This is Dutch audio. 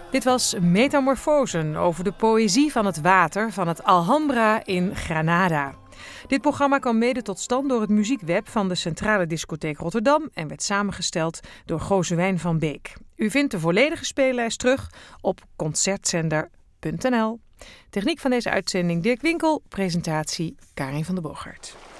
Dit was Metamorfosen over de poëzie van het water van het Alhambra in Granada. Dit programma kwam mede tot stand door het muziekweb van de Centrale Discotheek Rotterdam en werd samengesteld door Gozewijn van Beek. U vindt de volledige speellijst terug op concertzender.nl. Techniek van deze uitzending Dirk Winkel, presentatie Karin van der Boogaard.